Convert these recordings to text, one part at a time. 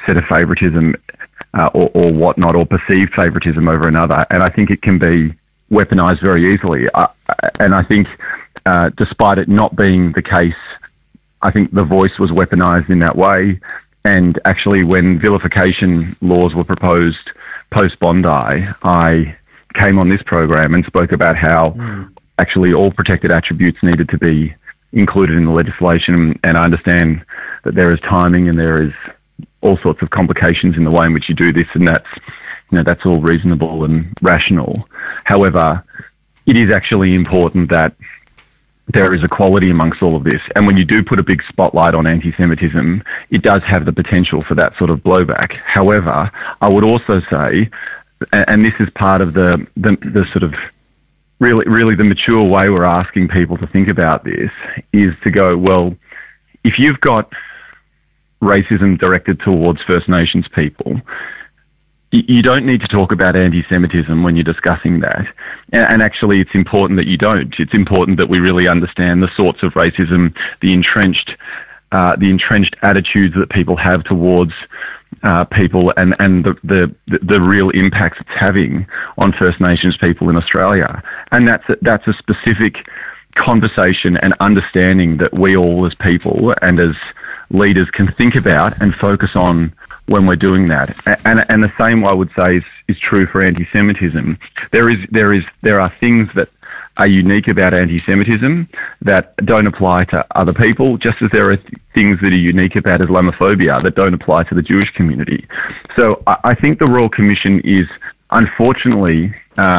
set of favouritism or whatnot, or perceived favouritism over another. And I think it can be weaponised very easily. And I think, despite it not being the case, I think the voice was weaponised in that way. And actually, when vilification laws were proposed post-Bondi, I came on this program and spoke about how actually all protected attributes needed to be included in the legislation. And I understand that there is timing and there is all sorts of complications in the way in which you do this, and that's all reasonable and rational. However, it is actually important that there is equality amongst all of this. And when you do put a big spotlight on anti-Semitism, it does have the potential for that sort of blowback. However, I would also say, and this is part of the sort of really the mature way we're asking people to think about this, is to go, well, if you've got racism directed towards First Nations people, you don't need to talk about anti-Semitism when you're discussing that. And actually, it's important that you don't. It's important that we really understand the sorts of racism, the entrenched attitudes that people have towards people, and the real impacts it's having on First Nations people in Australia. And that's a specific conversation and understanding that we all as people and as leaders can think about and focus on when we're doing that. And the same, I would say, is true for anti-Semitism. There are things that are unique about anti-Semitism that don't apply to other people, just as there are things that are unique about Islamophobia that don't apply to the Jewish community. So I think the Royal Commission is, unfortunately,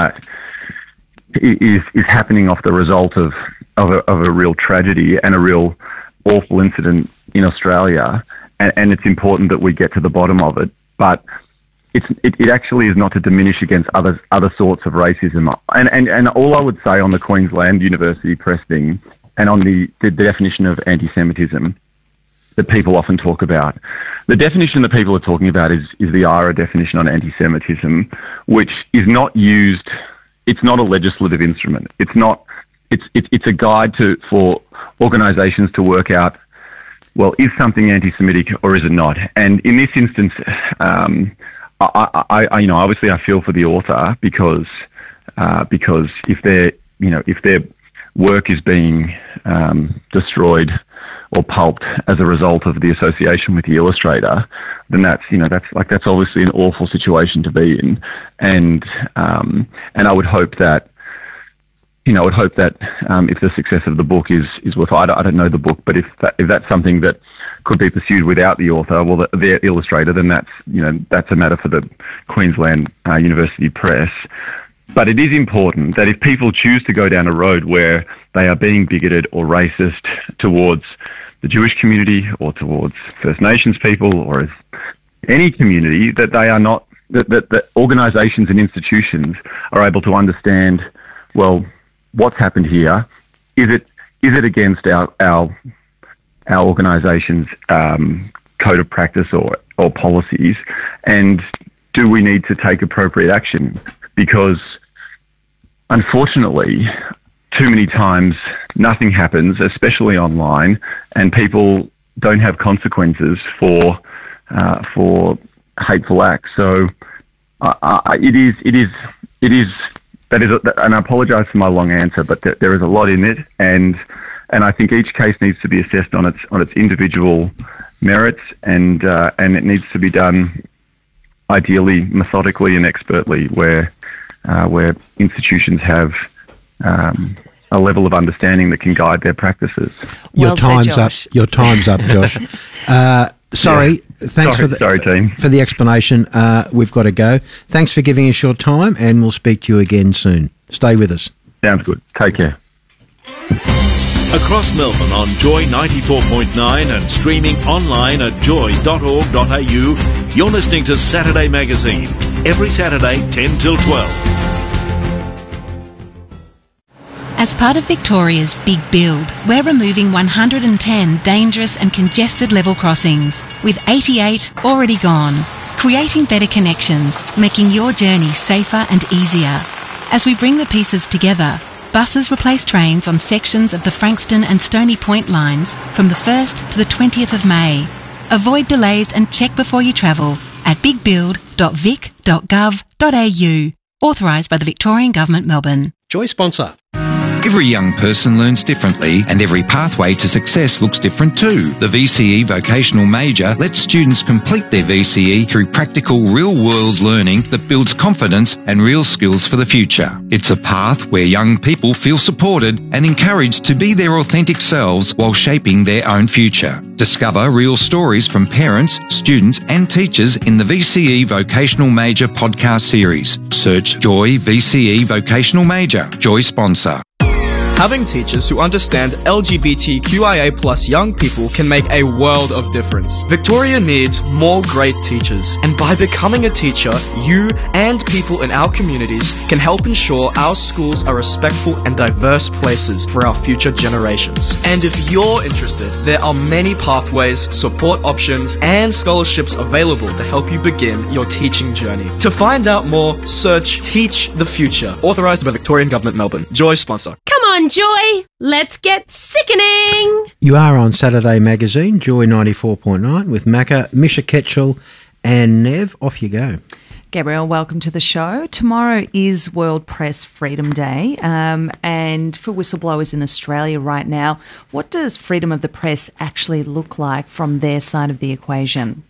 is happening off the result of a real tragedy and a real awful incident in Australia. And it's important that we get to the bottom of it, but it actually is not to diminish against other sorts of racism. And all I would say on the Queensland University Press thing, and on the definition of anti-Semitism that people often talk about, the definition that people are talking about is the IHRA definition on anti-Semitism, which is not used. It's not a legislative instrument. It's not. It's a guide for organisations to work out, well, is something anti-Semitic or is it not? And in this instance, obviously I feel for the author because if their work is being destroyed or pulped as a result of the association with the illustrator, then that's obviously an awful situation to be in. And I would hope that. If the success of the book is worth, I don't know the book, but if that's something that could be pursued without the author, well, the illustrator, then that's a matter for the Queensland University Press. But it is important that if people choose to go down a road where they are being bigoted or racist towards the Jewish community or towards First Nations people or any community, that they are not, that organisations and institutions are able to understand, well, what's happened here? Is it against our organisation's code of practice or policies? And do we need to take appropriate action? Because unfortunately, too many times nothing happens, especially online, and people don't have consequences for hateful acts. So it is. And I apologise for my long answer, but there is a lot in it, and I think each case needs to be assessed on its individual merits, and it needs to be done ideally methodically and expertly, where institutions have a level of understanding that can guide their practices. Your time's up, Josh. Sorry. Thanks for the explanation. We've got to go. Thanks for giving us your time, and we'll speak to you again soon. Stay with us. Sounds good. Take care. Across Melbourne on Joy 94.9 and streaming online at joy.org.au, you're listening to Saturday Magazine. Every Saturday, 10 till 12. As part of Victoria's Big Build, we're removing 110 dangerous and congested level crossings, with 88 already gone, creating better connections, making your journey safer and easier. As we bring the pieces together, buses replace trains on sections of the Frankston and Stony Point lines from the 1st to the 20th of May. Avoid delays and check before you travel at bigbuild.vic.gov.au. Authorised by the Victorian Government, Melbourne. Joy sponsor. Every young person learns differently and every pathway to success looks different too. The VCE Vocational Major lets students complete their VCE through practical real-world learning that builds confidence and real skills for the future. It's a path where young people feel supported and encouraged to be their authentic selves while shaping their own future. Discover real stories from parents, students and teachers in the VCE Vocational Major podcast series. Search Joy VCE Vocational Major. Joy sponsor. Having teachers who understand LGBTQIA+ young people can make a world of difference. Victoria needs more great teachers, and by becoming a teacher, you and people in our communities can help ensure our schools are respectful and diverse places for our future generations. And if you're interested, there are many pathways, support options, and scholarships available to help you begin your teaching journey. To find out more, search Teach the Future, authorised by the Victorian Government, Melbourne. Joy sponsor. Come on, Joy, let's get sickening. You are on Saturday Magazine, Joy 94.9 with Macca, Misha Ketchell and Nev. Off you go. Gabrielle, welcome to the show. Tomorrow is World Press Freedom Day, and for whistleblowers in Australia right now, what does freedom of the press actually look like from their side of the equation?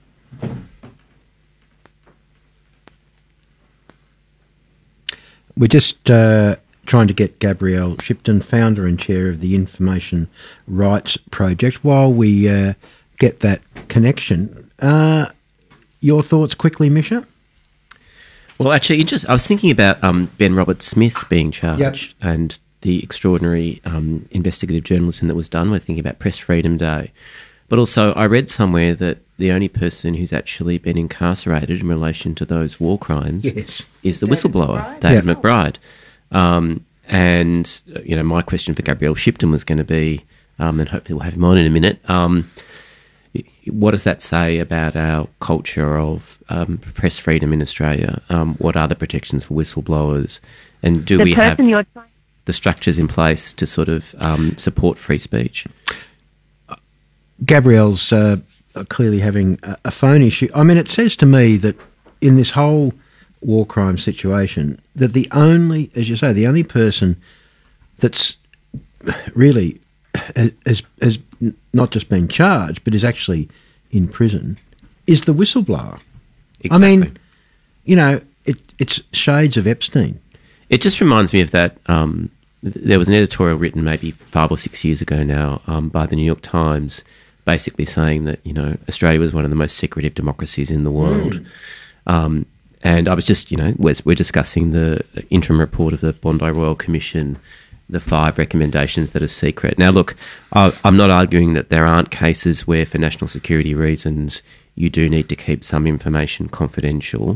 We're just trying to get Gabrielle Shipton, founder and chair of the Information Rights Project. While we get that connection, your thoughts quickly, Misha? Well, actually, I was thinking about Ben Roberts-Smith being charged and the extraordinary investigative journalism that was done. We're thinking about Press Freedom Day. But also, I read somewhere that the only person who's actually been incarcerated in relation to those war crimes is the whistleblower, David McBride. And, you know, my question for Gabrielle Shipton was going to be, and hopefully we'll have him on in a minute, what does that say about our culture of press freedom in Australia? What are the protections for whistleblowers? And do we have the structures in place to sort of support free speech? Gabrielle's clearly having a phone issue. I mean, it says to me that in this whole war crime situation, that the only, as you say, the only person that's really has not just been charged, but is actually in prison, is the whistleblower. Exactly. I mean, you know, it's shades of Epstein. It just reminds me of that. There was an editorial written maybe 5 or 6 years ago now by the New York Times, basically saying that, you know, Australia was one of the most secretive democracies in the world. And I was just, you know, we're discussing the interim report of the Bondi Royal Commission, the 5 recommendations that are secret. Now, look, I'm not arguing that there aren't cases where, for national security reasons, you do need to keep some information confidential.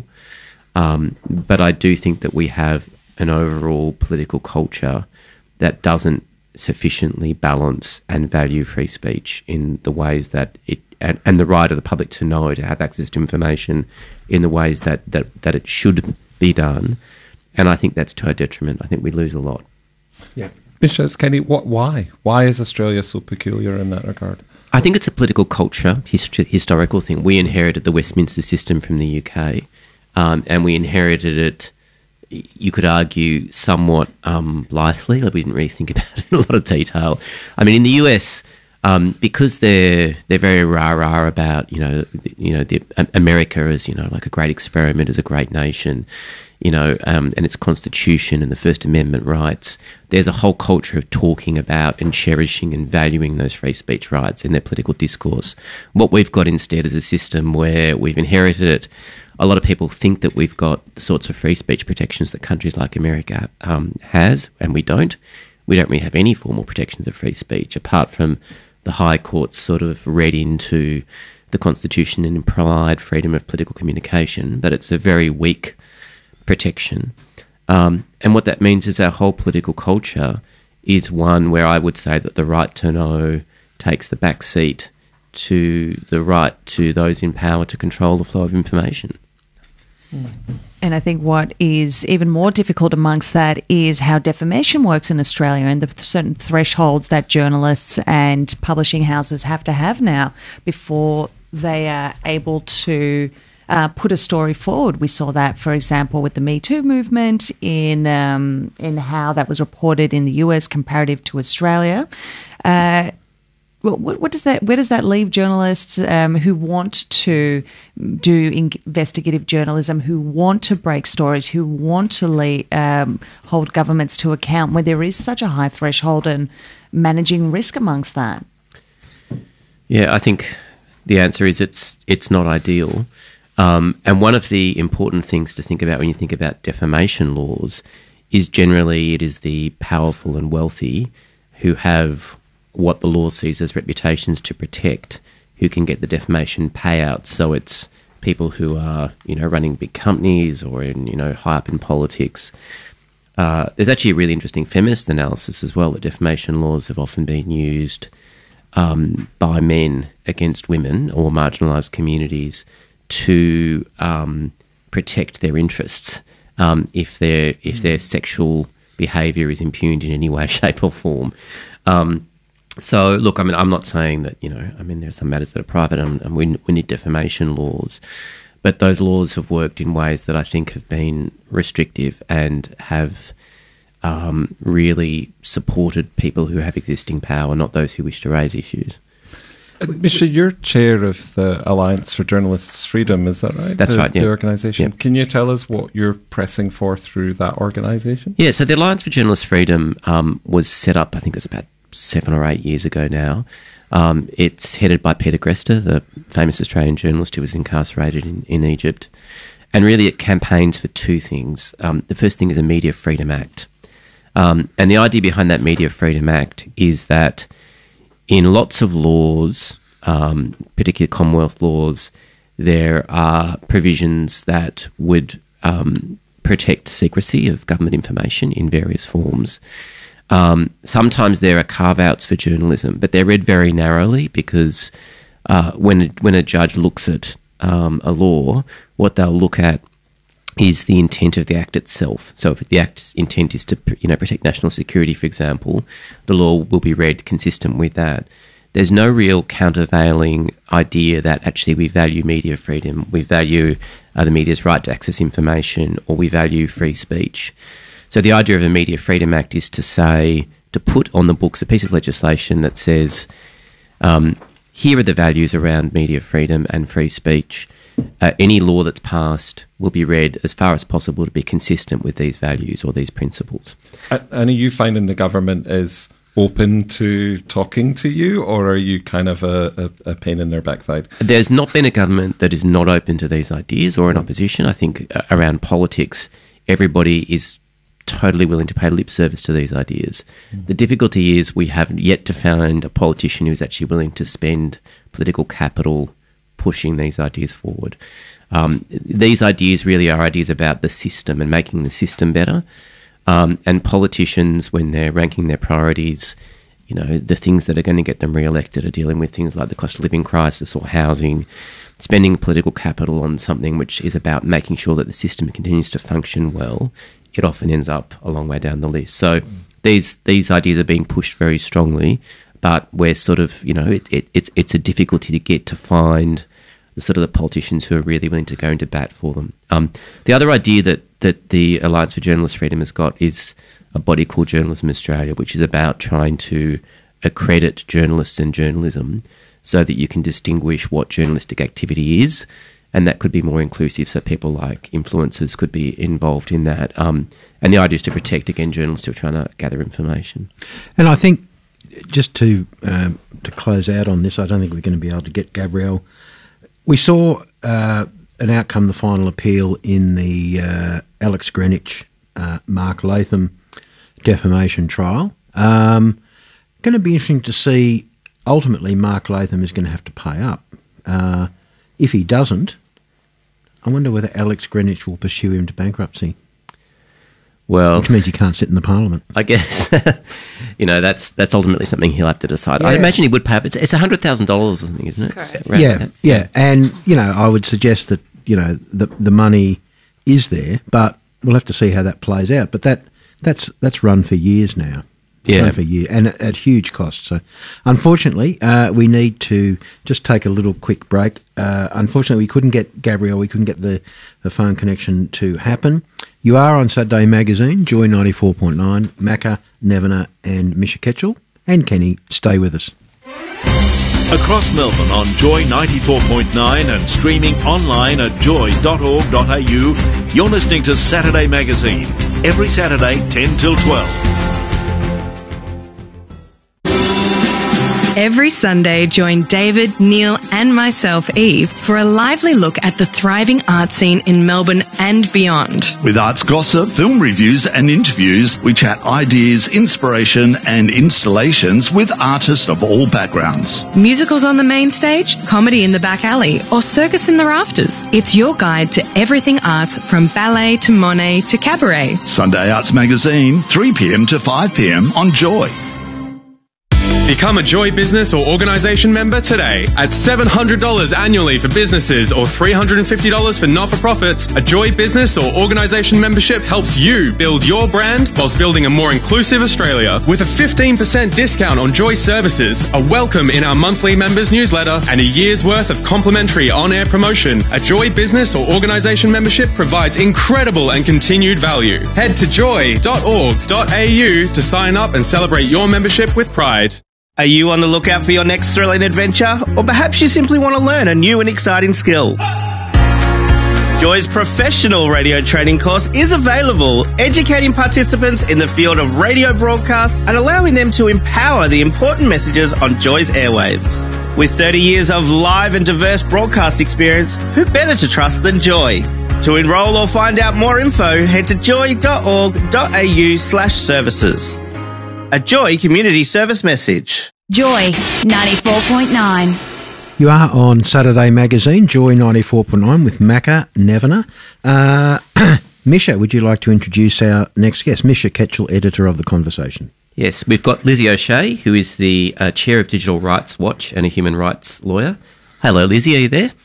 But I do think that we have an overall political culture that doesn't sufficiently balance and value free speech in the ways that it, and the right of the public to know, to have access to information in the ways that it should be done. And I think that's to our detriment. I think we lose a lot. Yeah. Bishop Kenny, why? Why is Australia so peculiar in that regard? I think it's a political culture, historical thing. We inherited the Westminster system from the UK, and we inherited it, you could argue, somewhat blithely. Like, we didn't really think about it in a lot of detail. I mean, in the US, because they're very rah-rah about, the America as, like a great experiment, as a great nation, and its constitution and the First Amendment rights, there's a whole culture of talking about and cherishing and valuing those free speech rights in their political discourse. What we've got instead is a system where we've inherited it. A lot of people think that we've got the sorts of free speech protections that countries like America has, and we don't. We don't really have any formal protections of free speech, apart from the High Court's sort of read into the Constitution and implied freedom of political communication, but it's a very weak protection. And what that means is our whole political culture is one where I would say that the right to know takes the back seat to the right to those in power to control the flow of information. And I think what is even more difficult amongst that is how defamation works in Australia and the certain thresholds that journalists and publishing houses have to have now before they are able to put a story forward. We saw that, for example, with the Me Too movement in how that was reported in the US comparative to Australia. What does that? Where does that leave journalists who want to do investigative journalism, who want to break stories, who want to hold governments to account, where there is such a high threshold and managing risk amongst that? Yeah, I think the answer is it's not ideal. And one of the important things to think about when you think about defamation laws is generally it is the powerful and wealthy who have what the law sees as reputations to protect, who can get the defamation payouts. So it's people who are, running big companies or high up in politics. There's actually a really interesting feminist analysis as well that defamation laws have often been used by men against women or marginalised communities to protect their interests if their sexual behaviour is impugned in any way, shape or form. So, look, I'm not saying that, there are some matters that are private and we need defamation laws, but those laws have worked in ways that I think have been restrictive and have really supported people who have existing power, not those who wish to raise issues. Misha, you're chair of the Alliance for Journalists' Freedom, is that right? That's right, yeah. The organisation. Yeah. Can you tell us what you're pressing for through that organisation? Yeah, so the Alliance for Journalists' Freedom was set up, I think it was about 7 or 8 years ago now. It's headed by Peter Greste, the famous Australian journalist who was incarcerated in Egypt. And really it campaigns for two things. The first thing is a Media Freedom Act. And the idea behind that Media Freedom Act is that in lots of laws, particularly Commonwealth laws, there are provisions that would protect secrecy of government information in various forms. Sometimes there are carve-outs for journalism, but they're read very narrowly because when a judge looks at a law, what they'll look at is the intent of the act itself. So if the act's intent is to protect national security, for example, the law will be read consistent with that. There's no real countervailing idea that actually we value media freedom, we value the media's right to access information, or we value free speech. So the idea of the Media Freedom Act is to put on the books a piece of legislation that says, here are the values around media freedom and free speech. Any law that's passed will be read as far as possible to be consistent with these values or these principles. And are you finding the government is open to talking to you, or are you kind of a pain in their backside? There's not been a government that is not open to these ideas or in opposition. I think around politics, everybody is totally willing to pay lip service to these ideas. The difficulty is we haven't yet to find a politician who's actually willing to spend political capital pushing these ideas forward. These ideas really are ideas about the system and making the system better. And politicians, when they're ranking their priorities, the things that are going to get them re-elected are dealing with things like the cost of living crisis or housing, spending political capital on something which is about making sure that the system continues to function well. It often ends up a long way down the list. So these ideas are being pushed very strongly, but we're sort of, it's a difficulty to get to find the politicians who are really willing to go into bat for them. The other idea that the Alliance for Journalist Freedom has got is a body called Journalism Australia, which is about trying to accredit journalists and journalism so that you can distinguish what journalistic activity is, and that could be more inclusive, so people like influencers could be involved in that. And the idea is to protect, again, journalists who are trying to gather information. And I think, just to close out on this, I don't think we're going to be able to get Gabrielle. We saw an outcome, the final appeal in the Alex Greenwich, Mark Latham defamation trial. Going to be interesting to see, ultimately, Mark Latham is going to have to pay up. If he doesn't, I wonder whether Alex Greenwich will pursue him to bankruptcy. Well, which means he can't sit in the Parliament. I guess that's ultimately something he'll have to decide. Yeah. I imagine he would pay up. It's $100,000 or something, isn't it? Correct. Yeah. And I would suggest that the money is there, but we'll have to see how that plays out. But that's run for years now. over a year, and at huge cost. So, unfortunately, we need to just take a little quick break. Unfortunately, we couldn't get Gabrielle, we couldn't get the phone connection to happen. You are on Saturday Magazine, Joy 94.9, Macca, Nevena and Misha Ketchell. And Kenny, stay with us. Across Melbourne on Joy 94.9 and streaming online at joy.org.au, you're listening to Saturday Magazine, every Saturday 10 till 12. Every Sunday, join David, Neil and myself, Eve, for a lively look at the thriving art scene in Melbourne and beyond. With arts gossip, film reviews and interviews, we chat ideas, inspiration and installations with artists of all backgrounds. Musicals on the main stage, comedy in the back alley or circus in the rafters. It's your guide to everything arts, from ballet to Monet to cabaret. Sunday Arts Magazine, 3 p.m. to 5 p.m. on Joy. Become a Joy business or organisation member today. At $700 annually for businesses or $350 for not-for-profits, a Joy business or organisation membership helps you build your brand whilst building a more inclusive Australia. With a 15% discount on Joy services, a welcome in our monthly members newsletter and a year's worth of complimentary on-air promotion, a Joy business or organisation membership provides incredible and continued value. Head to joy.org.au to sign up and celebrate your membership with pride. Are you on the lookout for your next thrilling adventure? Or perhaps you simply want to learn a new and exciting skill? Joy's professional radio training course is available, educating participants in the field of radio broadcast and allowing them to empower the important messages on Joy's airwaves. With 30 years of live and diverse broadcast experience, who better to trust than Joy? To enrol or find out more info, head to joy.org.au/services. A Joy community service message. Joy 94.9. You are on Saturday Magazine, Joy 94.9 with Macca, Nevena. Misha, would you like to introduce our next guest? Misha Ketchell, editor of The Conversation. Yes, we've got Lizzie O'Shea, who is the chair of Digital Rights Watch and a human rights lawyer. Hello, Lizzie, are you there?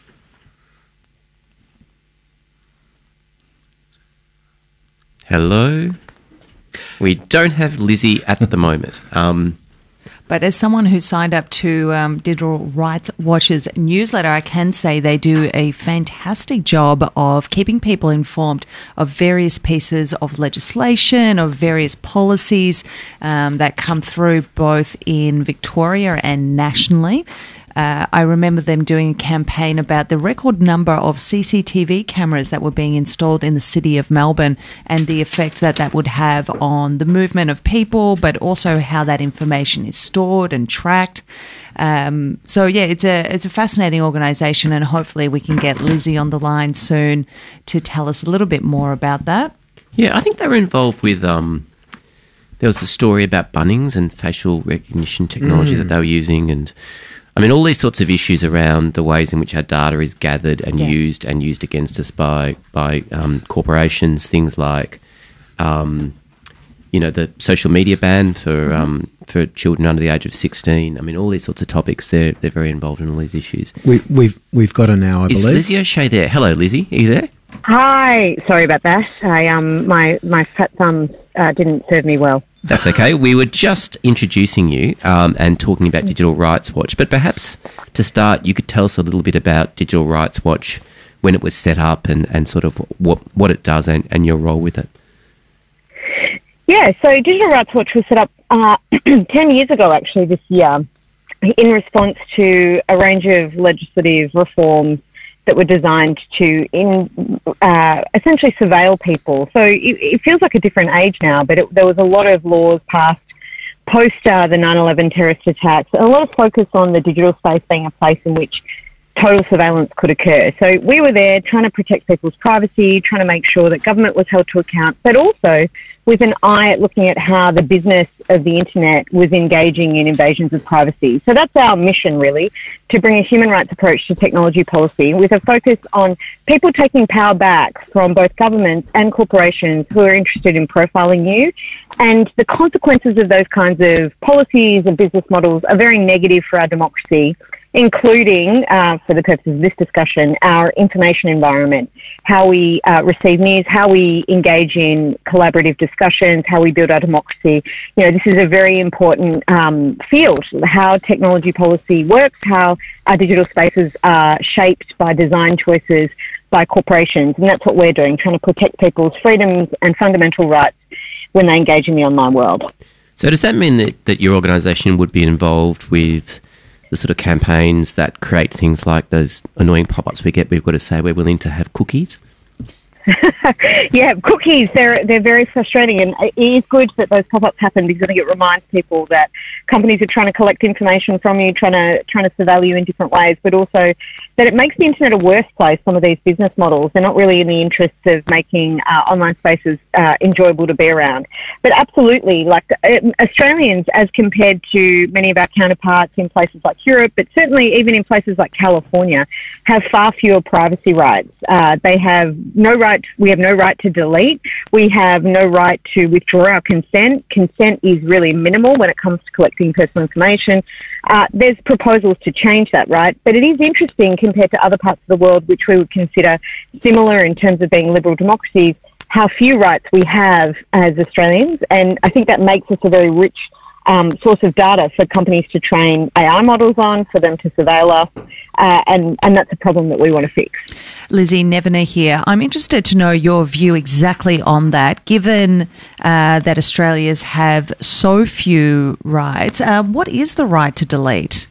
Hello? We don't have Lizzie at the moment. But as someone who signed up to Digital Rights Watch's newsletter, I can say they do a fantastic job of keeping people informed of various pieces of legislation, of various policies that come through both in Victoria and nationally. I remember them doing a campaign about the record number of CCTV cameras that were being installed in the city of Melbourne and the effect that that would have on the movement of people, but also how that information is stored and tracked. So yeah, it's a fascinating organisation, and hopefully we can get Lizzie on the line soon to tell us a little bit more about that. Yeah, I think they were involved with... there was a story about Bunnings and facial recognition technology that they were using, and I mean, all these sorts of issues around the ways in which our data is gathered and used against us by corporations, things like, the social media ban for children under the age of 16. I mean, all these sorts of topics. They're very involved in all these issues. We've got her now, I believe. Is Lizzie O'Shea there? Hello, Lizzie. Are you there? Hi. Sorry about that. My fat thumb didn't serve me well. That's okay. We were just introducing you and talking about Digital Rights Watch, but perhaps to start, you could tell us a little bit about Digital Rights Watch, when it was set up and sort of what it does and your role with it. Yeah, so Digital Rights Watch was set up 10 years ago, actually, this year, in response to a range of legislative reforms that were designed to essentially surveil people. So it feels like a different age now, but there was a lot of laws passed post the 9/11 terrorist attacks, and a lot of focus on the digital space being a place in which total surveillance could occur. So we were there trying to protect people's privacy, trying to make sure that government was held to account, but also with an eye at looking at how the business of the internet was engaging in invasions of privacy. So that's our mission, really, to bring a human rights approach to technology policy with a focus on people taking power back from both governments and corporations who are interested in profiling you. And the consequences of those kinds of policies and business models are very negative for our democracy, including, for the purposes of this discussion, our information environment, how we receive news, how we engage in collaborative discussions, how we build our democracy. This this is a very important field, how technology policy works, how our digital spaces are shaped by design choices by corporations. And that's what we're doing, trying to protect people's freedoms and fundamental rights when they engage in the online world. So does that mean that your organisation would be involved with the sort of campaigns that create things like those annoying pop-ups we get? We've got to say we're willing to have cookies. Yeah, cookies, they're very frustrating, and it is good that those pop-ups happen because I think it reminds people that companies are trying to collect information from you, trying to surveil you in different ways, but also that it makes the internet a worse place, some of these business models. They're not really in the interests of making online spaces enjoyable to be around. But absolutely, like Australians, as compared to many of our counterparts in places like Europe, but certainly even in places like California, have far fewer privacy rights. They have no right. We have no right to delete. We have no right to withdraw our consent. Consent is really minimal when it comes to collecting personal information. There's proposals to change that, right? But it is interesting compared to other parts of the world, which we would consider similar in terms of being liberal democracies, how few rights we have as Australians. And I think that makes us a very rich source of data for companies to train AI models on, for them to surveil us, and that's a problem that we want to fix. Lizzie Nevener here. I'm interested to know your view exactly on that, given that Australians have so few rights. What is the right to delete?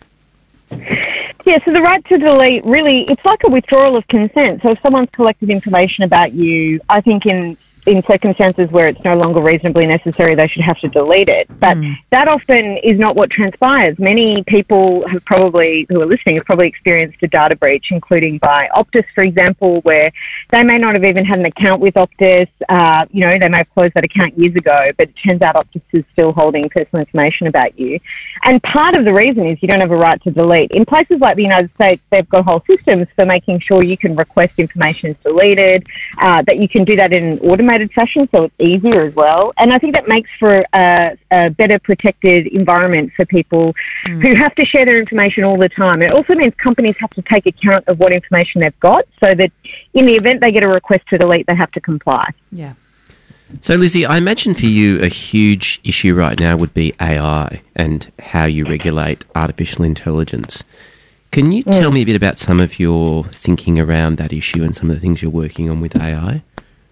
Yeah, so the right to delete, really, it's like a withdrawal of consent. So if someone's collected information about you, I think in circumstances where it's no longer reasonably necessary, they should have to delete it. But that often is not what transpires. Many people who are listening have probably experienced a data breach, including by Optus, for example, where they may not have even had an account with Optus. They may have closed that account years ago, but it turns out Optus is still holding personal information about you. And part of the reason is you don't have a right to delete. In places like the United States, they've got whole systems for making sure you can request information is deleted, that you can do that in an automated fashion, so it's easier as well. And I think that makes for a better protected environment for people who have to share their information all the time. It also means companies have to take account of what information they've got, so that in the event they get a request to delete, they have to comply. Yeah. So, Lizzie, I imagine for you a huge issue right now would be AI and how you regulate artificial intelligence. Can you tell me a bit about some of your thinking around that issue and some of the things you're working on with AI?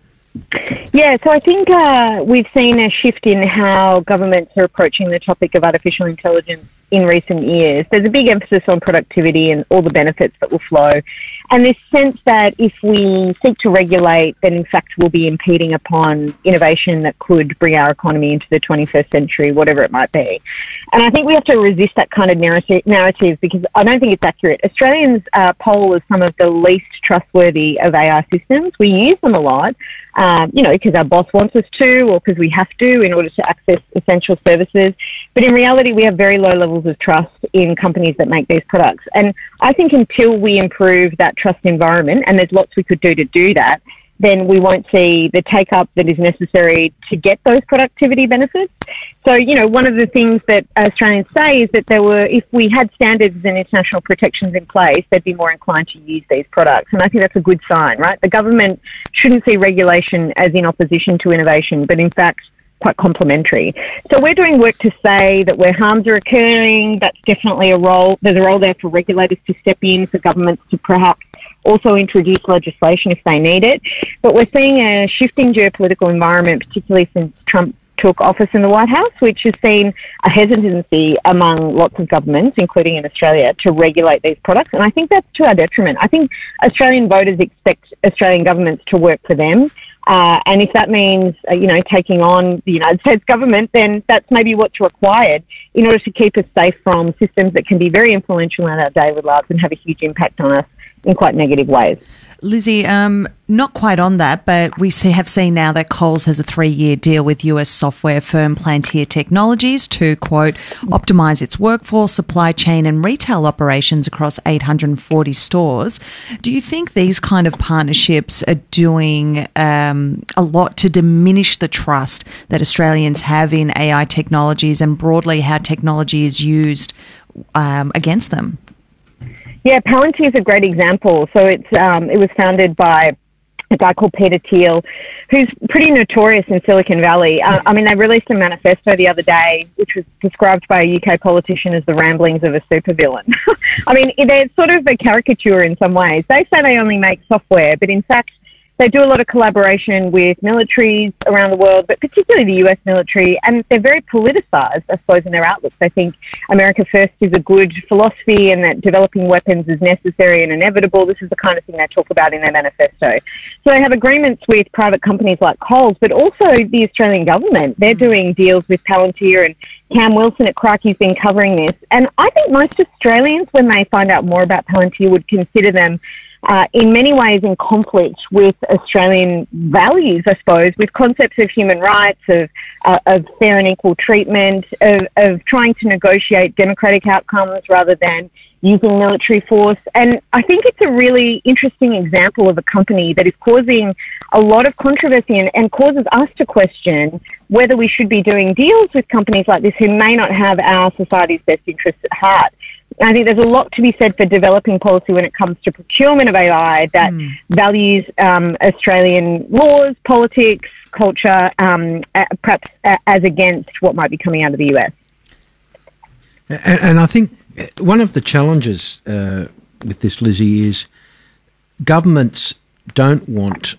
Yeah, so I think we've seen a shift in how governments are approaching the topic of artificial intelligence in recent years. There's a big emphasis on productivity and all the benefits that will flow. And this sense that if we seek to regulate, then in fact we'll be impeding upon innovation that could bring our economy into the 21st century, whatever it might be. And I think we have to resist that kind of narrative because I don't think it's accurate. Australians poll as some of the least trustworthy of AI systems. We use them a lot, because our boss wants us to, or because we have to in order to access essential services. But in reality, we have very low levels of trust in companies that make these products. And I think until we improve that trust environment, and there's lots we could do to do that, then we won't see the take-up that is necessary to get those productivity benefits. So, one of the things that Australians say is that if we had standards and international protections in place, they'd be more inclined to use these products. And I think that's a good sign, right? The government shouldn't see regulation as in opposition to innovation, but in fact, quite complementary. So we're doing work to say that where harms are occurring, that's definitely there's a role there for regulators to step in, for governments to perhaps also introduce legislation if they need it. But we're seeing a shifting geopolitical environment, particularly since Trump took office in the White House, which has seen a hesitancy among lots of governments, including in Australia, to regulate these products. And I think that's to our detriment. I think Australian voters expect Australian governments to work for them. And if that means, taking on the United States government, then that's maybe what's required in order to keep us safe from systems that can be very influential in our daily lives and have a huge impact on us in quite negative ways. Lizzie, not quite on that, but we have seen now that Coles has a 3-year deal with US software firm Palantir Technologies to, quote, optimise its workforce, supply chain and retail operations across 840 stores. Do you think these kind of partnerships are doing a lot to diminish the trust that Australians have in AI technologies and broadly how technology is used against them? Yeah, Palantir is a great example. So it was founded by a guy called Peter Thiel, who's pretty notorious in Silicon Valley. They released a manifesto the other day, which was described by a UK politician as the ramblings of a supervillain. They're sort of a caricature in some ways. They say they only make software, but in fact, they do a lot of collaboration with militaries around the world, but particularly the US military, and they're very politicized, I suppose, in their outlooks. They think America first is a good philosophy and that developing weapons is necessary and inevitable. This is the kind of thing they talk about in their manifesto. So they have agreements with private companies like Coles, but also the Australian government. They're doing deals with Palantir, and Cam Wilson at Crikey's been covering this. And I think most Australians, when they find out more about Palantir, would consider them in many ways in conflict with Australian values, I suppose, with concepts of human rights, of fair and equal treatment, of trying to negotiate democratic outcomes rather than using military force. And I think it's a really interesting example of a company that is causing a lot of controversy and causes us to question whether we should be doing deals with companies like this who may not have our society's best interests at heart. I think there's a lot to be said for developing policy when it comes to procurement of AI that values Australian laws, politics, culture, perhaps as against what might be coming out of the US. And I think one of the challenges with this, Lizzie, is governments don't want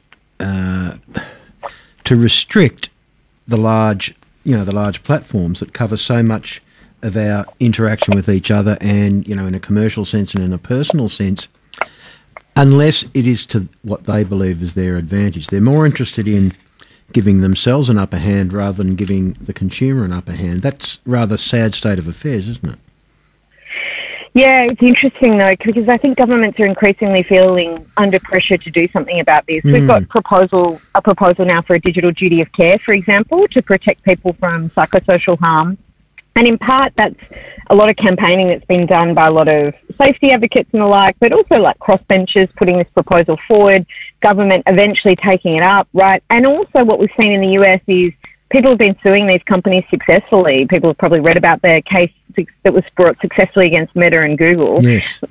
to restrict the large platforms that cover so much of our interaction with each other, and in a commercial sense and in a personal sense, unless it is to what they believe is their advantage. They're more interested in giving themselves an upper hand rather than giving the consumer an upper hand. That's a rather sad state of affairs, isn't it? Yeah, it's interesting though, because I think governments are increasingly feeling under pressure to do something about this. We've got a proposal now for a digital duty of care, for example, to protect people from psychosocial harm. And in part, that's a lot of campaigning that's been done by a lot of safety advocates and the like, but also like crossbenchers putting this proposal forward, government eventually taking it up, right? And also what we've seen in the US is people have been suing these companies successfully. People have probably read about their case that was brought successfully against Meta and Google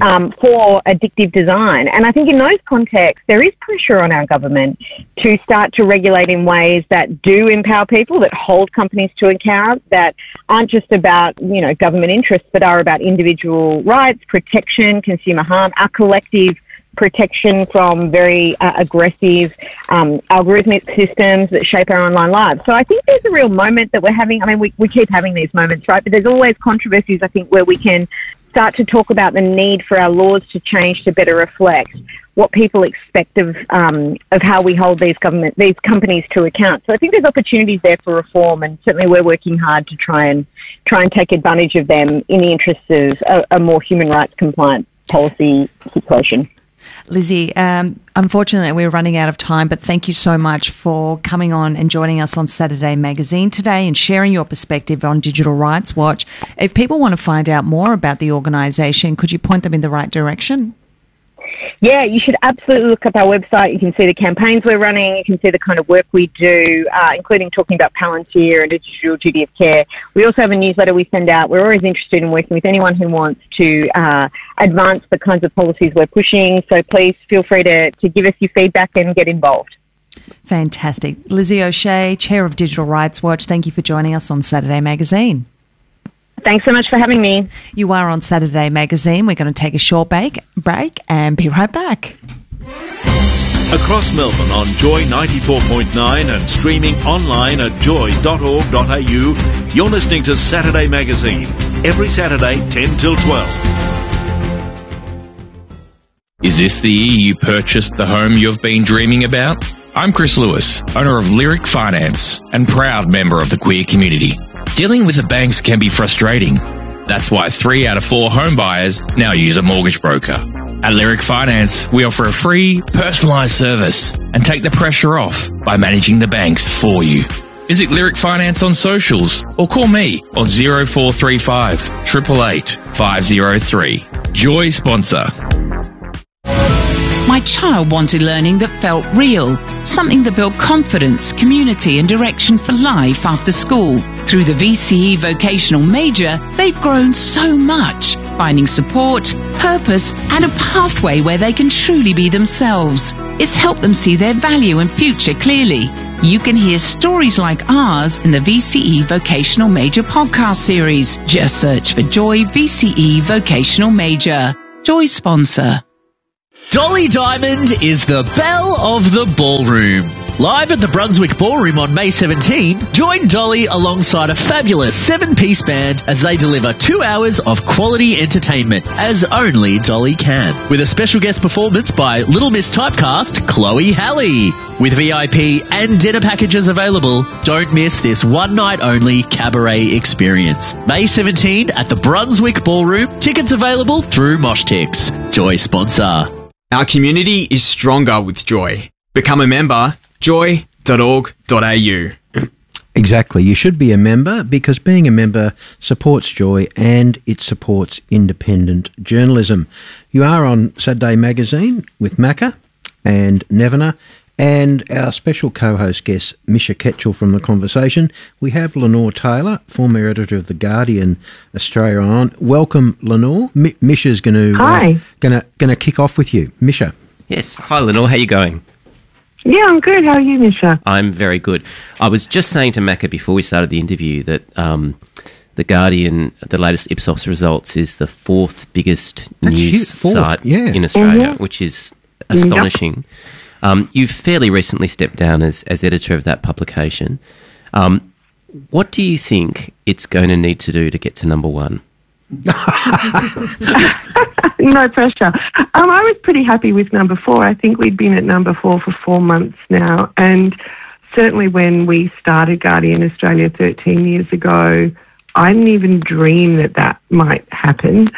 for addictive design. And I think in those contexts, there is pressure on our government to start to regulate in ways that do empower people, that hold companies to account, that aren't just about, government interests, but are about individual rights, protection, consumer harm, our collective protection from very aggressive algorithmic systems that shape our online lives. So I think there's a real moment that we're having. We keep having these moments, right? But there's always controversies, I think, where we can start to talk about the need for our laws to change to better reflect what people expect of how we hold these companies to account. So I think there's opportunities there for reform, and certainly we're working hard to try and take advantage of them in the interests of a more human rights compliant policy situation. Lizzie, unfortunately we're running out of time, but thank you so much for coming on and joining us on Saturday Magazine today and sharing your perspective on Digital Rights Watch. If people want to find out more about the organisation, could you point them in the right direction? Yeah, you should absolutely look up our website. You can see the campaigns we're running. You can see the kind of work we do, including talking about Palantir and digital duty of care. We also have a newsletter we send out. We're always interested in working with anyone who wants to advance the kinds of policies we're pushing. So please feel free to give us your feedback and get involved. Fantastic. Lizzie O'Shea, Chair of Digital Rights Watch, thank you for joining us on Saturday Magazine. Thanks so much for having me. You are on Saturday Magazine. We're going to take a short break and be right back. Across Melbourne on Joy 94.9 and streaming online at joy.org.au, you're listening to Saturday Magazine, every Saturday 10 till 12. Is this the year you purchased the home you've been dreaming about? I'm Chris Lewis, owner of Lyric Finance and proud member of the queer community. Dealing with the banks can be frustrating. That's why 3 out of 4 home buyers now use a mortgage broker. At Lyric Finance, we offer a free, personalised service and take the pressure off by managing the banks for you. Visit Lyric Finance on socials or call me on 0435 888 503. Joy sponsor. My child wanted learning that felt real, something that built confidence, community and direction for life after school. Through the VCE Vocational Major, they've grown so much. finding support, purpose, and a pathway where they can truly be themselves. It's helped them see their value and future clearly. You can hear stories like ours in the VCE Vocational Major podcast series. Just search for Joy VCE Vocational Major. Joy sponsor. Dolly Diamond is the belle of the ballroom. Live at the Brunswick Ballroom on May 17, join Dolly alongside a fabulous 7-piece band as they deliver 2 hours of quality entertainment, as only Dolly can. With a special guest performance by Little Miss Typecast, Chloe Halley. With VIP and dinner packages available, don't miss this one-night-only cabaret experience. May 17 at the Brunswick Ballroom. Tickets available through Moshtix. Joy sponsor. Our community is stronger with Joy. Become a member, joy.org.au. Exactly. You should be a member because being a member supports Joy and it supports independent journalism. You are on Saturday Magazine with Macca and Nevena and our special co-host guest, Misha Ketchell from The Conversation. We have Lenore Taylor, former editor of The Guardian Australia on. Welcome, Lenore. Misha's going to kick off with you. Misha. Yes. Hi, Lenore. How are you going? Yeah, I'm good. How are you, Misha? I'm very good. I was just saying to Macca before we started the interview that The Guardian, the latest Ipsos results, is the fourth biggest news site in Australia, which is astonishing. Yep. You've fairly recently stepped down as editor of that publication. What do you think it's going to need to do to get to number one? No pressure. I was pretty happy with number 4. I think we'd been at number 4 for 4 months now, and certainly when we started Guardian Australia 13 years ago, I didn't even dream that might happen.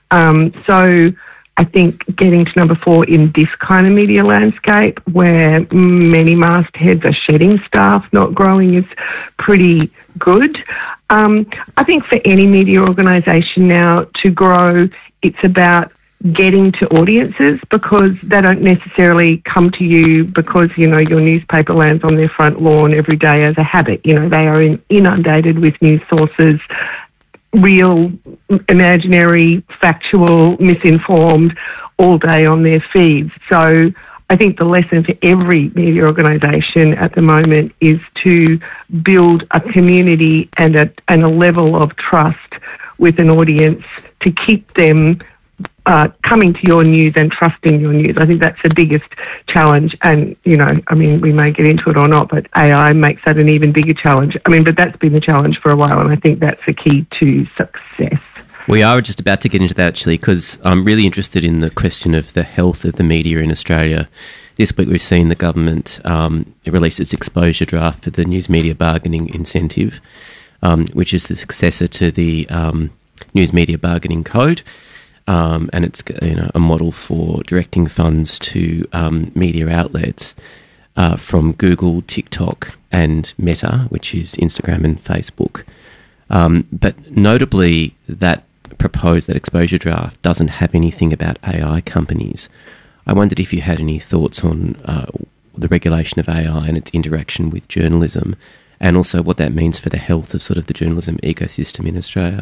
So I think getting to number 4 in this kind of media landscape where many mastheads are shedding staff, not growing, is pretty good. I think for any media organisation now to grow, it's about getting to audiences because they don't necessarily come to you because, you know, your newspaper lands on their front lawn every day as a habit. You know, they are inundated with news sources, real, imaginary, factual, misinformed, all day on their feeds. So I think the lesson for every media organisation at the moment is to build a community and a level of trust with an audience to keep them coming to your news and trusting your news. I think that's the biggest challenge. And, you know, I mean, we may get into it or not, but AI makes that an even bigger challenge. I mean, but that's been the challenge for a while, and I think that's the key to success. We are just about to get into that, actually, because I'm really interested in the question of the health of the media in Australia. This week we've seen the government release its exposure draft for the News Media Bargaining Incentive, which is the successor to the News Media Bargaining Code. And it's a model for directing funds to media outlets from Google, TikTok and Meta, which is Instagram and Facebook. But notably, that exposure draft doesn't have anything about AI companies. I wondered if you had any thoughts on the regulation of AI and its interaction with journalism, and also what that means for the health of sort of the journalism ecosystem in Australia.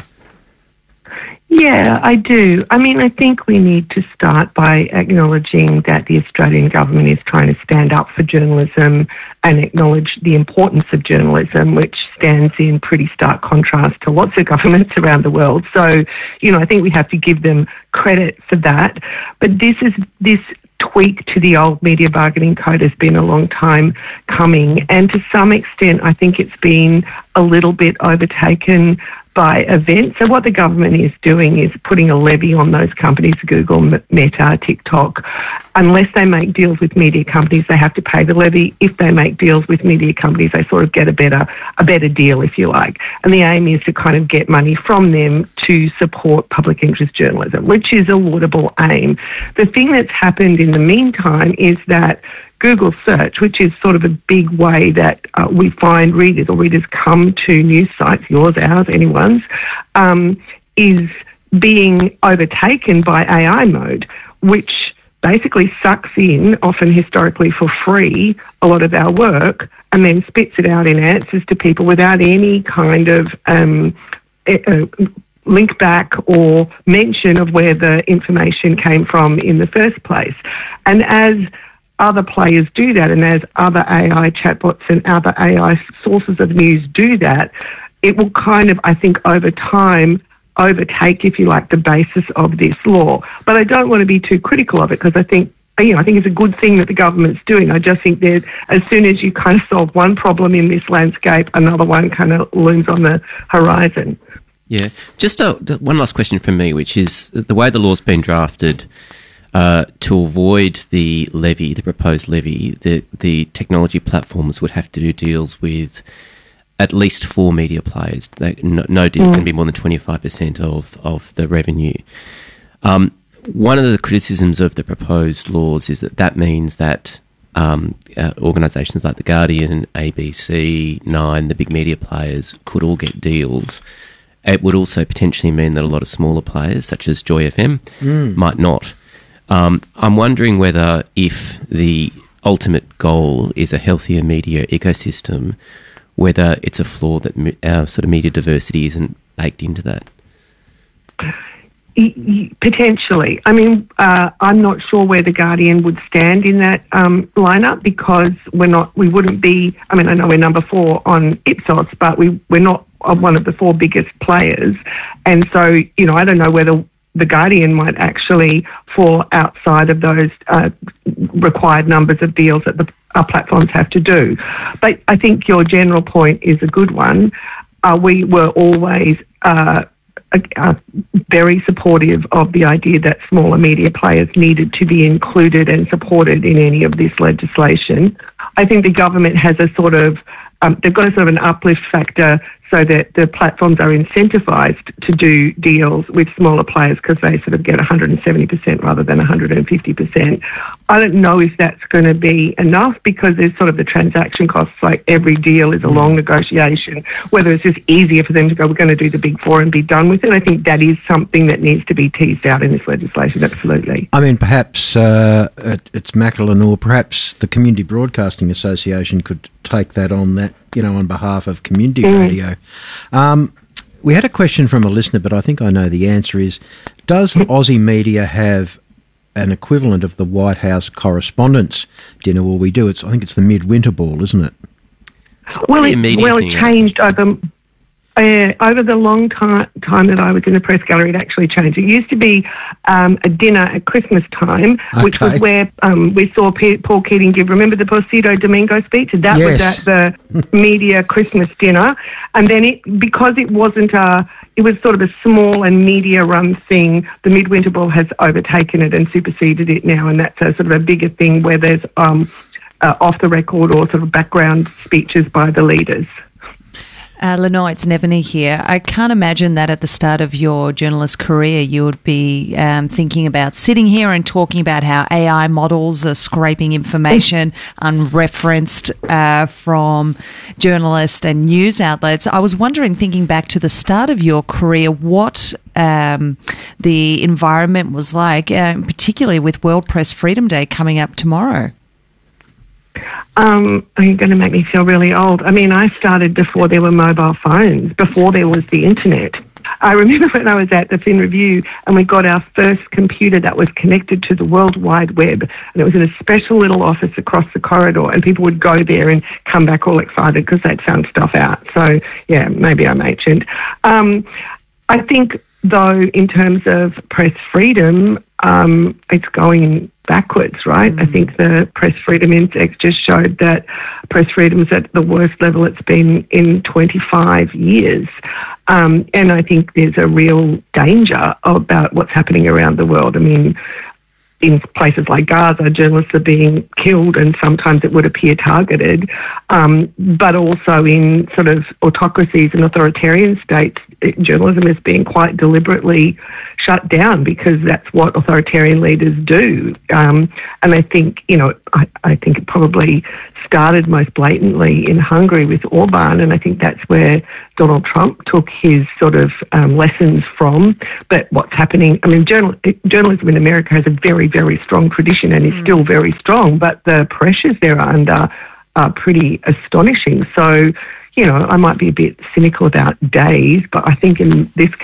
Yeah, I do. I mean, I think we need to start by acknowledging that the Australian government is trying to stand up for journalism and acknowledge the importance of journalism, which stands in pretty stark contrast to lots of governments around the world. So, you know, I think we have to give them credit for that. But this tweak to the old media bargaining code has been a long time coming, and to some extent I think it's been a little bit overtaken by events. So what the government is doing is putting a levy on those companies, Google, Meta, TikTok. Unless they make deals with media companies, they have to pay the levy. If they make deals with media companies, they sort of get a better deal, if you like. And the aim is to kind of get money from them to support public interest journalism, which is a laudable aim. The thing that's happened in the meantime is that Google search, which is sort of a big way that we find readers come to news sites, yours, ours, anyone's, is being overtaken by AI mode, which basically sucks in, often historically for free, a lot of our work and then spits it out in answers to people without any kind of link back or mention of where the information came from in the first place. And as other players do that, and as other AI chatbots and other AI sources of news do that, it will kind of, I think, over time overtake, if you like, the basis of this law. But I don't want to be too critical of it, because I think it's a good thing that the government's doing. I just think that as soon as you kind of solve one problem in this landscape, another one kind of looms on the horizon. Yeah. Just one last question from me, which is the way the law's been drafted, to avoid the proposed levy, the technology platforms would have to do deals with at least 4 media players. No deal can be more than 25% of the revenue. One of the criticisms of the proposed laws is that means that organisations like The Guardian, ABC, Nine, the big media players, could all get deals. It would also potentially mean that a lot of smaller players, such as Joy FM, might not. I'm wondering whether, if the ultimate goal is a healthier media ecosystem, whether it's a flaw that our sort of media diversity isn't baked into that. Potentially. I mean, I'm not sure where The Guardian would stand in that lineup, because we wouldn't be, I mean, I know we're number 4 on Ipsos, but we're not one of the 4 biggest players. And so, I don't know whether The Guardian might actually fall outside of those required numbers of deals that our platforms have to do. But I think your general point is a good one. We were always very supportive of the idea that smaller media players needed to be included and supported in any of this legislation. I think the government has a sort of, they've got a sort of an uplift factor so that the platforms are incentivised to do deals with smaller players, because they sort of get 170% rather than 150%. I don't know if that's going to be enough, because there's sort of the transaction costs, like every deal is a long negotiation, whether it's just easier for them to go, we're going to do the big 4 and be done with it. I think that is something that needs to be teased out in this legislation, absolutely. I mean, perhaps it's Macklin, or perhaps the Community Broadcasting Association could take that on, on behalf of community radio. We had a question from a listener, but I think I know the answer is, does Aussie Media have an equivalent of the White House Correspondents' Dinner? Well, we do. I think it's the Midwinter Ball, isn't it? Well, it changed over the long time that I was in the press gallery. It actually changed. It used to be a dinner at Christmas time, which was where we saw Paul Keating give, remember the Placido Domingo speech? That was at the media Christmas dinner. And then because it wasn't it was sort of a small and media-run thing, the Midwinter Ball has overtaken it and superseded it now, and that's a sort of a bigger thing where there's off-the-record or sort of background speeches by the leaders. Lenore, it's Nevany here. I can't imagine that at the start of your journalist career you would be thinking about sitting here and talking about how AI models are scraping information unreferenced from journalists and news outlets. I was wondering, thinking back to the start of your career, what the environment was like, particularly with World Press Freedom Day coming up tomorrow. Are you going to make me feel really old? I mean, I started before there were mobile phones, before there was the internet. I remember when I was at the Fin Review and we got our first computer that was connected to the World Wide Web, and it was in a special little office across the corridor, and people would go there and come back all excited because they'd found stuff out. So, yeah, maybe I'm ancient. I think, though, in terms of press freedom, it's going backwards, right? I think the Press Freedom Index just showed that press freedom is at the worst level it's been in 25 years. And I think there's a real danger about what's happening around the world. I mean, in places like Gaza, journalists are being killed, and sometimes it would appear targeted, but also in sort of autocracies and authoritarian states, journalism is being quite deliberately shut down because that's what authoritarian leaders do. And I think, I think it probably started most blatantly in Hungary with Orban, and I think that's where Donald Trump took his sort of lessons from. But what's happening, I mean, journalism in America has a very, very strong tradition and is still very strong, but the pressures they're under are pretty astonishing. So, I might be a bit cynical about days, but I think in this case,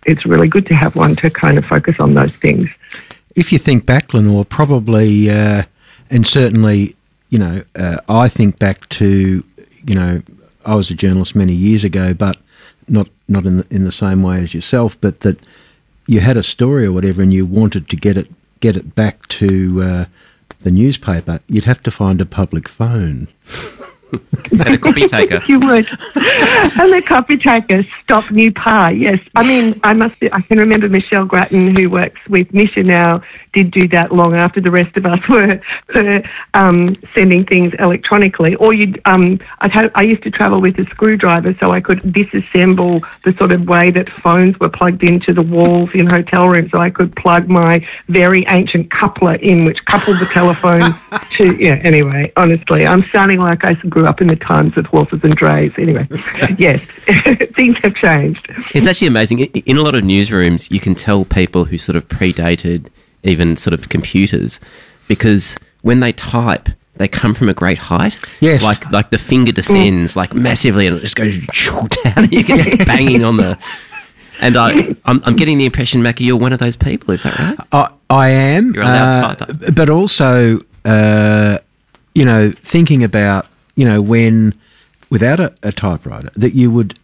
it's really good to have one to kind of focus on those things. If you think back, Lenore, probably, and certainly, I think back to, I was a journalist many years ago, but not in the same way as yourself, but that you had a story or whatever and you wanted to get it back to the newspaper, you'd have to find a public phone. And a copy taker. You would. And the copy taker, stop new par, yes. I mean, I can remember Michelle Grattan, who works with Misha now, did do that long after the rest of us were sending things electronically. Or I used to travel with a screwdriver so I could disassemble the sort of way that phones were plugged into the walls in hotel rooms, so I could plug my very ancient coupler in, which coupled the telephone to, anyway, honestly, I'm sounding like I grew up in the times of horses and drays. Anyway, yes, things have changed. It's actually amazing. In a lot of newsrooms, you can tell people who sort of predated even sort of computers, because when they type, they come from a great height. Yes. Like the finger descends like massively and it just goes down and you get banging on the... And I'm getting the impression, Mackie, you're one of those people. Is that right? I am. You're allowed to type. But also, thinking about, when without a typewriter, that you would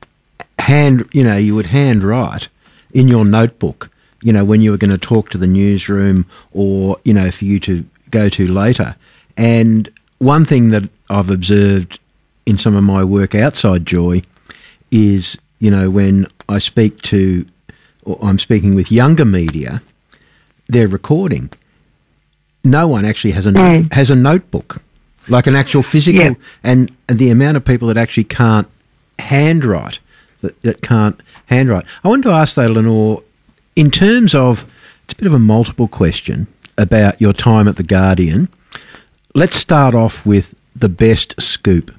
handwrite in your notebook, when you were going to talk to the newsroom or, for you to go to later. And one thing that I've observed in some of my work outside Joy is, when I speak to, or I'm speaking with younger media, they're recording. No one actually has a notebook, like an actual physical, yeah. and the amount of people that actually can't handwrite, that can't handwrite. I wanted to ask though, Lenore, in terms of, it's a bit of a multiple question about your time at The Guardian. Let's start off with the best scoop.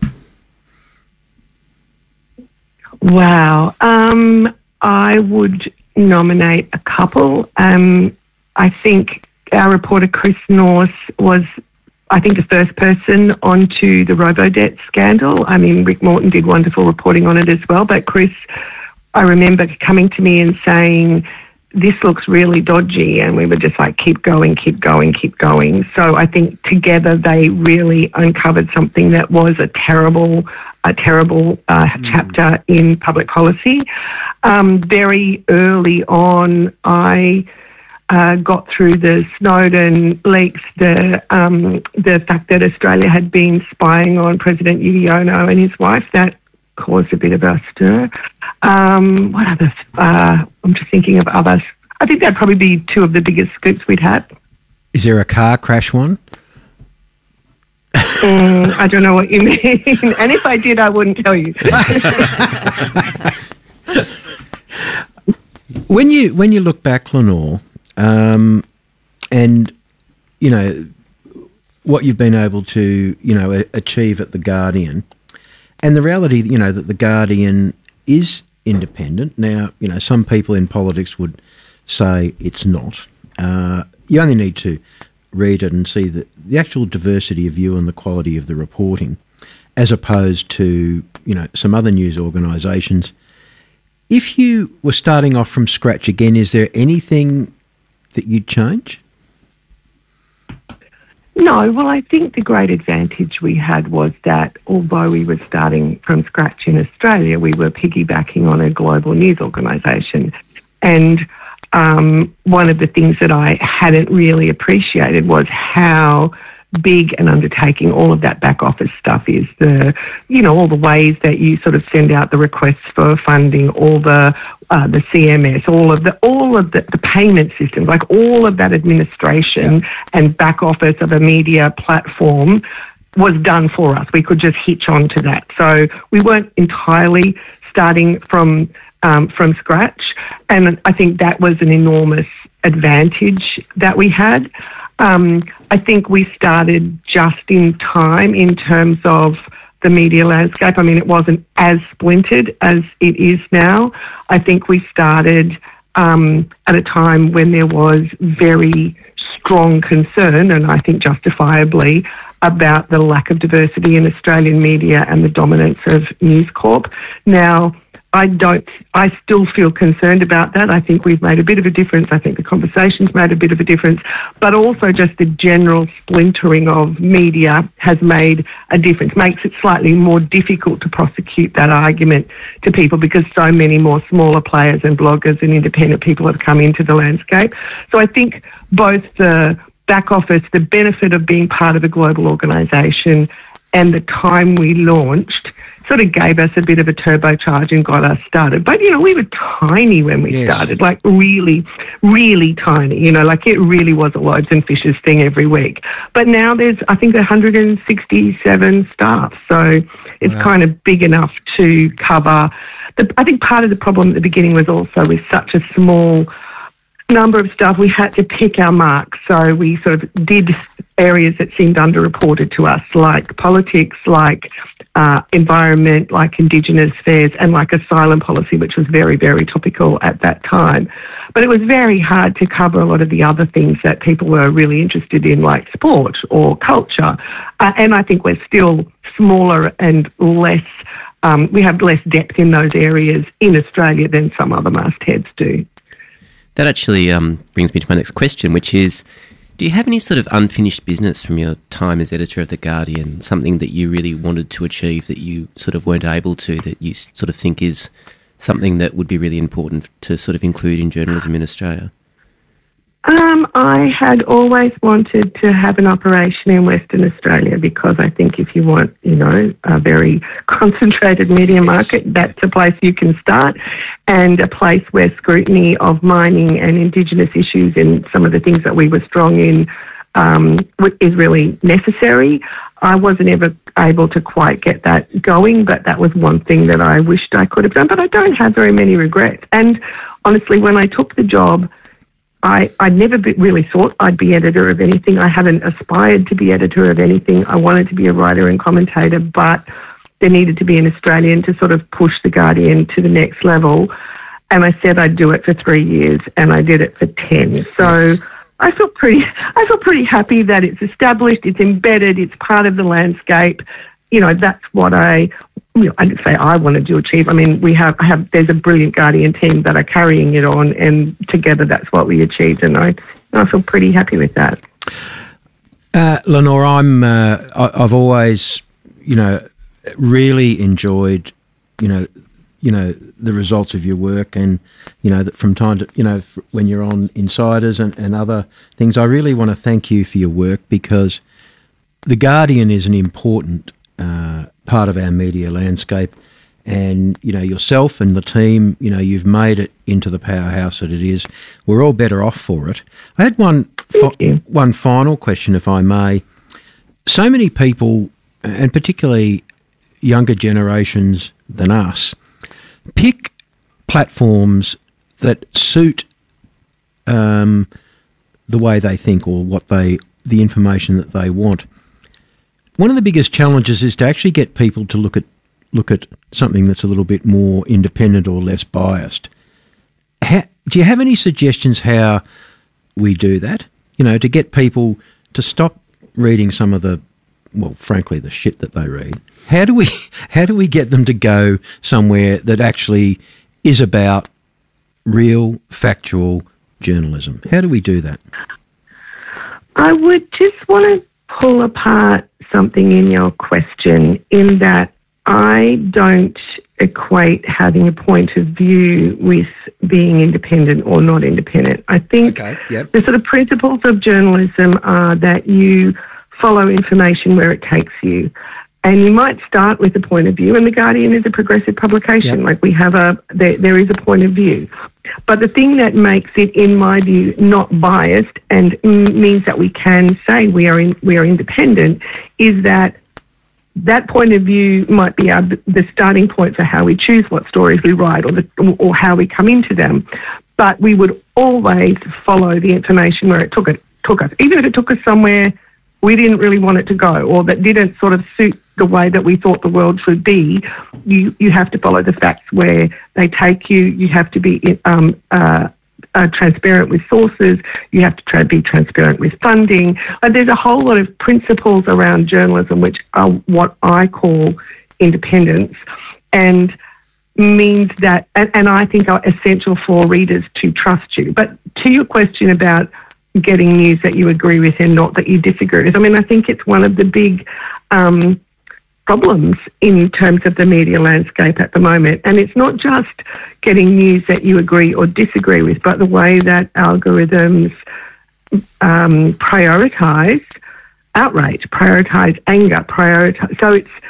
Wow. I would nominate a couple. I think our reporter Chris North was, I think, the first person onto the Robodebt scandal. I mean, Rick Morton did wonderful reporting on it as well, but Chris, I remember coming to me and saying, this looks really dodgy, and we were just like, keep going, keep going, keep going. So I think together they really uncovered something that was a terrible chapter in public policy. Very early on, I got through the Snowden leaks, the fact that Australia had been spying on President Yudhoyono and his wife. That caused a bit of a stir. What others? I'm just thinking of others. I think that'd probably be two of the biggest scoops we'd had. Is there a car crash one? I don't know what you mean. And if I did, I wouldn't tell you. When you look back, Lenore, and what you've been able to achieve at The Guardian, and the reality that The Guardian is independent. Now, some people in politics would say it's not. You only need to read it and see the actual diversity of view and the quality of the reporting, as opposed to some other news organisations. If you were starting off from scratch again, is there anything that you'd change? No, well, I think the great advantage we had was that although we were starting from scratch in Australia, we were piggybacking on a global news organisation. And one of the things that I hadn't really appreciated was how big an undertaking all of that back office stuff is. All the ways that you sort of send out the requests for funding, all the CMS, all of the payment systems, like all of that administration and back office of a media platform was done for us. We could just hitch on to that. So we weren't entirely starting from scratch, and I think that was an enormous advantage that we had. I think we started just in time in terms of the media landscape. I mean, it wasn't as splintered as it is now. I think we started at a time when there was very strong concern, and I think justifiably, about the lack of diversity in Australian media and the dominance of News Corp. Now, I still feel concerned about that. I think we've made a bit of a difference. I think the conversation's made a bit of a difference, but also just the general splintering of media has made a difference, makes it slightly more difficult to prosecute that argument to people because so many more smaller players and bloggers and independent people have come into the landscape. So I think both the back office, the benefit of being part of a global organisation and the time we launched sort of gave us a bit of a turbocharge and got us started. But, you know, we were tiny when we started, like really, really tiny, you know, like it really was a loaves and fishes thing every week. But now there's, I think, 167 staff. So it's kind of big enough to cover. I think part of the problem at the beginning was also with such a small number of staff, we had to pick our marks. So we sort of did areas that seemed underreported to us, like politics, like environment, like Indigenous affairs, and like asylum policy, which was very, very topical at that time. But it was very hard to cover a lot of the other things that people were really interested in, like sport or culture. And I think we're still smaller and less, we have less depth in those areas in Australia than some other mastheads do. That actually brings me to my next question, which is, do you have any sort of unfinished business from your time as editor of The Guardian, something that you really wanted to achieve that you sort of weren't able to, that you sort of think is something that would be really important to sort of include in journalism in Australia? I had always wanted to have an operation in Western Australia because I think if you want, you know, a very concentrated media market, that's a place you can start, and a place where scrutiny of mining and Indigenous issues and some of the things that we were strong in is really necessary. I wasn't ever able to quite get that going, but that was one thing that I wished I could have done. But I don't have very many regrets. And honestly, when I took the job, I never really thought I'd be editor of anything. I haven't aspired to be editor of anything. I wanted to be a writer and commentator, but there needed to be an Australian to sort of push The Guardian to the next level. And I said I'd do it for 3 years, and I did it for 10. So I feel pretty happy that it's established, it's embedded, it's part of the landscape. You know, that's what I didn't say I wanted to achieve. I mean, there's a brilliant Guardian team that are carrying it on, and together that's what we achieved, and I feel pretty happy with that. Lenore, I've always, you know, really enjoyed, you know, the results of your work, and, you know, that from time to, you know, when you're on Insiders and other things, I really want to thank you for your work, because The Guardian is an important part of our media landscape, and, you know, yourself and the team, you know, you've made it into the powerhouse that it is. We're all better off for it. I had one final question, if I may. So many people, and particularly younger generations than us, pick platforms that suit the way they think, or the information that they want. One of the biggest challenges is to actually get people to look at something that's a little bit more independent or less biased. Do you have any suggestions how we do that? You know, to get people to stop reading some of the, well, frankly, the shit that they read. How do we get them to go somewhere that actually is about real, factual journalism? How do we do that? I would just want to pull apart something in your question, in that I don't equate having a point of view with being independent or not independent. I think the sort of principles of journalism are that you follow information where it takes you. And you might start with a point of view, and The Guardian is a progressive publication. Like we have there is a point of view. But the thing that makes it, in my view, not biased and means that we can say we are independent is that point of view might be the starting point for how we choose what stories we write, or how we come into them. But we would always follow the information where it took us, even if it took us somewhere we didn't really want it to go, or that didn't sort of suit the way that we thought the world should be. You have to follow the facts where they take you. You have to be transparent with sources. You have to be transparent with funding. There's a whole lot of principles around journalism which are what I call independence. And means that, and I think are essential for readers to trust you. But to your question about getting news that you agree with and not that you disagree with, I mean, I think it's one of the big problems in terms of the media landscape at the moment. And it's not just getting news that you agree or disagree with, but the way that algorithms prioritise outrage, prioritise anger, prioritise. So